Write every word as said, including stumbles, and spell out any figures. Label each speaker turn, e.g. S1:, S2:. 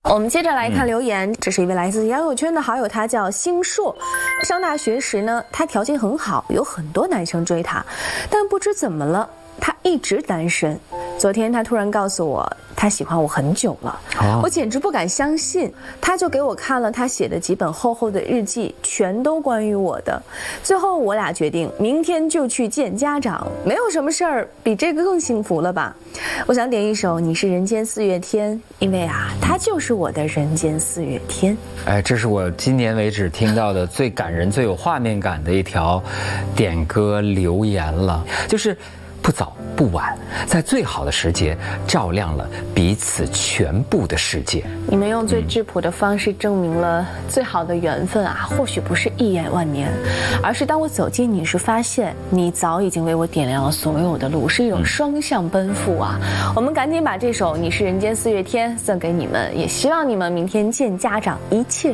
S1: 我们接着来看留言，这是一位来自杨友圈的好友，他叫星硕。上大学时呢，他条件很好，有很多男生追他，但不知怎么了，他一直单身。昨天他突然告诉我，他喜欢我很久了，哦、我简直不敢相信。他就给我看了他写的几本厚厚的日记，全都关于我的。最后我俩决定明天就去见家长，没有什么事儿比这个更幸福了吧？我想点一首《你是人间四月天》，因为啊，他就是我的人间四月天。
S2: 哎，这是我今年为止听到的最感人、最有画面感的一条点歌留言了，就是。不早不晚，在最好的时节照亮了彼此全部的世界。
S1: 你们用最质朴的方式证明了最好的缘分啊，或许不是一眼万年，而是当我走近你时，发现你早已经为我点亮了所有的路，是一种双向奔赴啊。我们赶紧把这首《你是人间四月天》送给你们，也希望你们明天见家长，一切